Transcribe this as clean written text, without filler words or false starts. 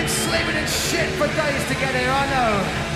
been sleeping in shit for days to get here, I know.